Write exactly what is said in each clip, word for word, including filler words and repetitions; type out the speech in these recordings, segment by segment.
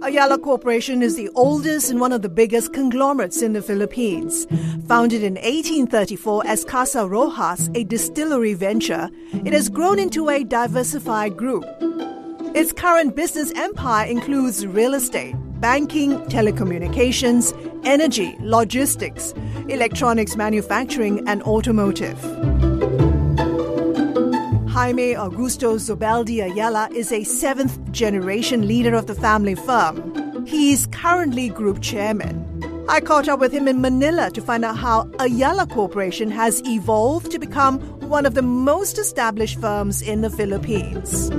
Ayala Corporation is the oldest and one of the biggest conglomerates in the Philippines. Founded in eighteen thirty-four as Casa Rojas, a distillery venture, it has grown into a diversified group. Its current business empire includes real estate, banking, telecommunications, energy, logistics, electronics manufacturing, and automotive. Jaime Augusto Zubeldi Ayala is a seventh-generation leader of the family firm. He is currently group chairman. I caught up with him in Manila to find out how Ayala Corporation has evolved to become one of the most established firms in the Philippines.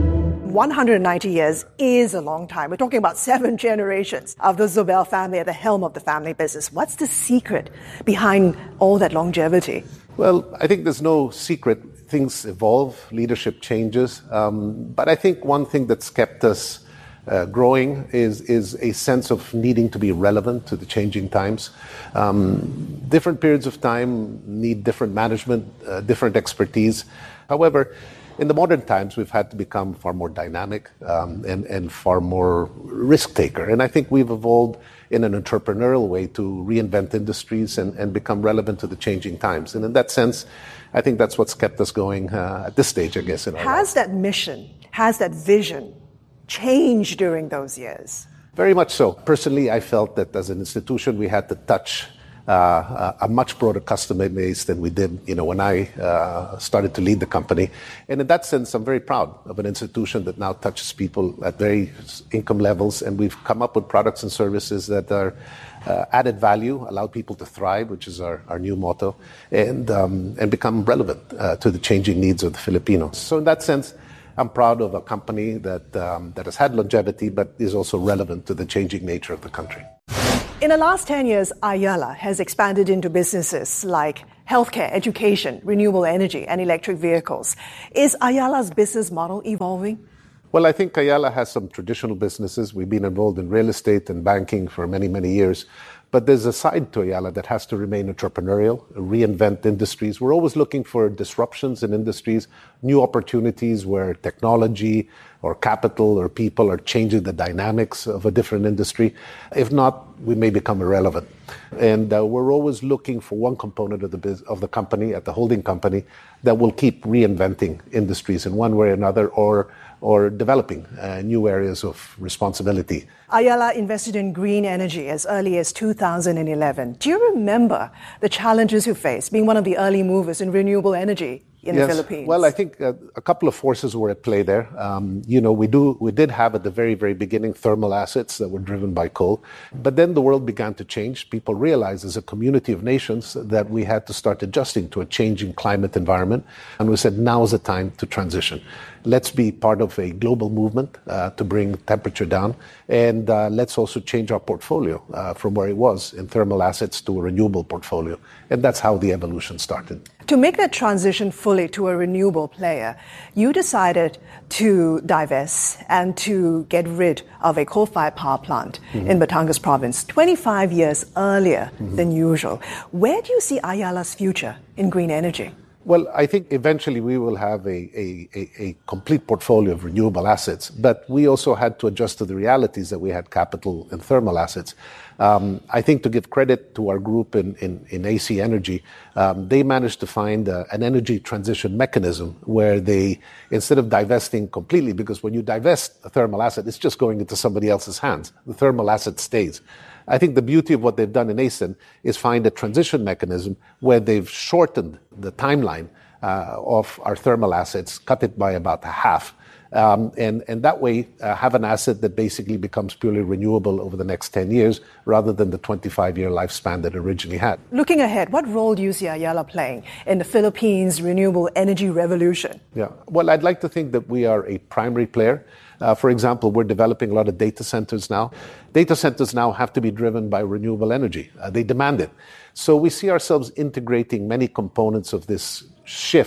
one hundred ninety years is a long time. We're talking about seven generations of the Zubel family at the helm of the family business. What's the secret behind all that longevity? Well, I think there's no secret. Things evolve, leadership changes. Um, but I think one thing that's kept us uh, growing is, is a sense of needing to be relevant to the changing times. Um, different periods of time need different management, uh, different expertise. However, in the modern times, we've had to become far more dynamic um, and, and far more risk-taker. And I think we've evolved in an entrepreneurial way to reinvent industries and, and become relevant to the changing times. And in that sense, I think that's what's kept us going uh, at this stage, I guess. In our has life. that mission, has that vision changed during those years? Very much so. Personally, I felt that as an institution, we had to touch Uh, a much broader customer base than we did, you know, when I uh, started to lead the company. And in that sense, I'm very proud of an institution that now touches people at various income levels, and we've come up with products and services that are uh, added value, allow people to thrive, which is our, our new motto, and um, and become relevant uh, to the changing needs of the Filipinos. So in that sense, I'm proud of a company that um, that has had longevity, but is also relevant to the changing nature of the country. In the last ten years, Ayala has expanded into businesses like healthcare, education, renewable energy, and electric vehicles. Is Ayala's business model evolving? Well, I think Ayala has some traditional businesses. We've been involved in real estate and banking for many, many years. But there's a side to Ayala that has to remain entrepreneurial, reinvent industries. We're always looking for disruptions in industries, new opportunities where technology or capital or people are changing the dynamics of a different industry. If not, we may become irrelevant. And uh, we're always looking for one component of the biz- of the company, at the holding company, that will keep reinventing industries in one way or another, or or developing uh, new areas of responsibility. Ayala invested in green energy as early as two thousand eleven. Do you remember the challenges you faced being one of the early movers in renewable energy in yes. the Philippines? Well, I think uh, a couple of forces were at play there. Um, you know, we do we did have at the very, very beginning thermal assets that were driven by coal. But then the world began to change. People realized as a community of nations that we had to start adjusting to a changing climate environment. And we said, now is the time to transition. Let's be part of a global movement uh, to bring temperature down. And uh, let's also change our portfolio uh, from where it was in thermal assets to a renewable portfolio. And that's how the evolution started. To make that transition fully to a renewable player, you decided to divest and to get rid of a coal-fired power plant mm-hmm. in Batangas province twenty-five years earlier mm-hmm. than usual. Where do you see Ayala's future in green energy? Well, I think eventually we will have a, a, a, a complete portfolio of renewable assets, but we also had to adjust to the realities that we had capital and thermal assets. Um, I think to give credit to our group in, in, in A C Energy, um, they managed to find a, an energy transition mechanism where they, instead of divesting completely, because when you divest a thermal asset, it's just going into somebody else's hands. The thermal asset stays. I think the beauty of what they've done in A C E N is find a transition mechanism where they've shortened the timeline uh, of our thermal assets, cut it by about a half. Um, and, and that way uh, have an asset that basically becomes purely renewable over the next ten years rather than the twenty-five year lifespan that it originally had. Looking ahead, what role do you see Ayala playing in the Philippines' renewable energy revolution? Yeah, well, I'd like to think that we are a primary player. Uh, for example, we're developing a lot of data centers now. Data centers now have to be driven by renewable energy. Uh, they demand it. So we see ourselves integrating many components of this shift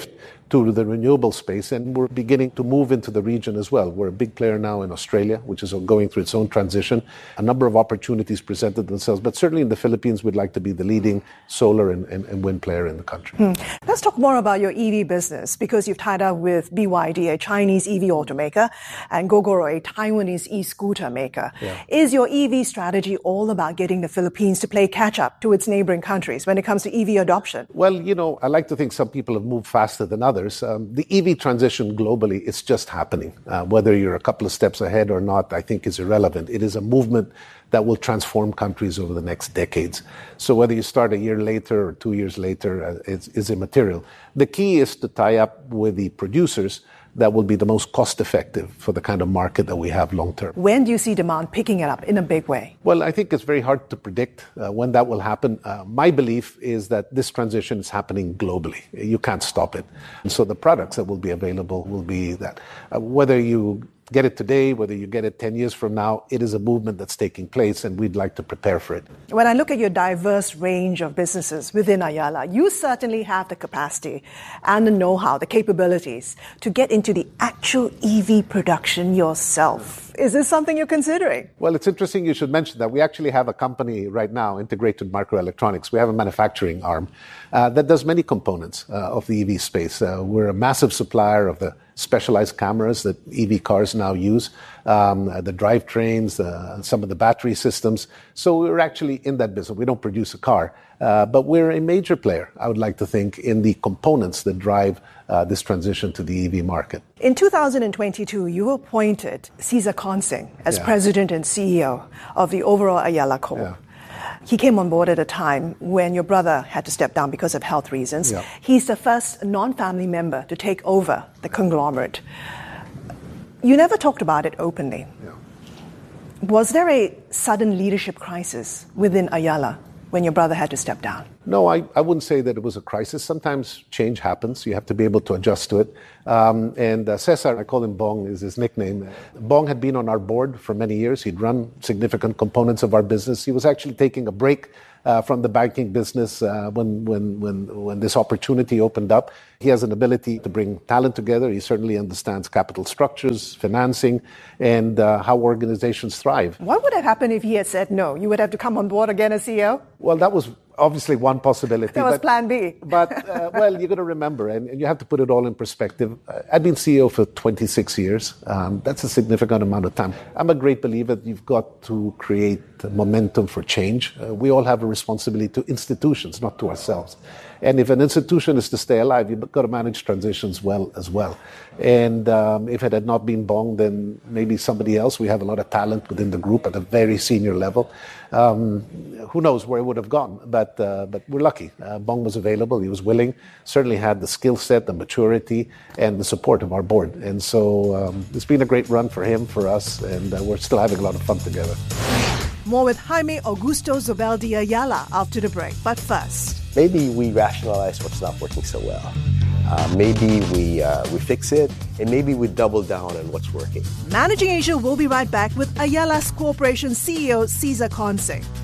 to the renewable space, and we're beginning to move into the region as well. We're a big player now in Australia, which is going through its own transition. A number of opportunities presented themselves, but certainly in the Philippines, we'd like to be the leading solar and, and, and wind player in the country. Hmm. Let's talk more about your E V business, because you've tied up with B Y D, a Chinese E V automaker, and Gogoro, a Taiwanese e-scooter maker. Yeah. Is your E V strategy all about getting the Philippines to play catch-up to its neighboring countries when it comes to E V adoption? Well, you know, I like to think some people have moved faster than others. Um, the E V transition globally is just happening. Uh, whether you're a couple of steps ahead or not, I think is irrelevant. It is a movement that will transform countries over the next decades. So whether you start a year later or two years later uh, is, is immaterial. The key is to tie up with the producers that will be the most cost-effective for the kind of market that we have long-term. When do you see demand picking it up in a big way? Well, I think it's very hard to predict uh, when that will happen. Uh, my belief is that this transition is happening globally. You can't stop it. And so the products that will be available will be that. Uh, whether you get it today, whether you get it ten years from now, it is a movement that's taking place, and we'd like to prepare for it. When I look at your diverse range of businesses within Ayala, you certainly have the capacity and the know-how, the capabilities to get into the actual E V production yourself. Is this something you're considering? Well, it's interesting you should mention that. We actually have a company right now, Integrated Microelectronics. We have a manufacturing arm uh, that does many components uh, of the E V space. Uh, we're a massive supplier of the specialized cameras that E V cars now use, um, the drivetrains, uh, some of the battery systems. So we're actually in that business. We don't produce a car, uh, but we're a major player, I would like to think, in the components that drive uh, this transition to the E V market. In two thousand twenty-two, you appointed Cesar Consing as yeah. president and C E O of the overall Ayala Corp. Yeah. He came on board at a time when your brother had to step down because of health reasons. Yeah. He's the first non-family member to take over the conglomerate. You never talked about it openly. Yeah. Was there a sudden leadership crisis within Ayala when your brother had to step down? No, I, I wouldn't say that it was a crisis. Sometimes change happens. You have to be able to adjust to it. Um, and uh, Cesar, I call him Bong, is his nickname. Bong had been on our board for many years. He'd run significant components of our business. He was actually taking a break uh, from the banking business uh, when, when, when, when this opportunity opened up. He has an ability to bring talent together. He certainly understands capital structures, financing, and uh, how organizations thrive. What would have happened if he had said no? You would have to come on board again as C E O? Well, that was obviously one possibility. That was but, plan B. but, uh, well, you've got to remember, and, and you have to put it all in perspective. Uh, I've been C E O for twenty-six years. Um, that's a significant amount of time. I'm a great believer that you've got to create momentum for change. Uh, we all have a responsibility to institutions, not to ourselves. And if an institution is to stay alive, you've got to manage transitions well as well. And um, if it had not been Bong, then maybe somebody else. We have a lot of talent within the group at a very senior level. Um, who knows where it would have gone? But uh, but we're lucky. Uh, Bong was available. He was willing. Certainly had the skill set, the maturity, and the support of our board. And so um, it's been a great run for him, for us, and uh, we're still having a lot of fun together. More with Jaime Augusto Zubeldia Ayala after the break. But first, maybe we rationalize what's not working so well. Uh, maybe we uh, we fix it, and maybe we double down on what's working. Managing Asia will be right back with Ayala Corporation C E O Cesar Consing.